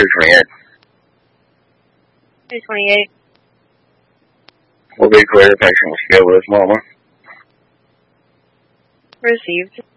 228. 228. Will be clear. Patient will stay with us, Mama. Received.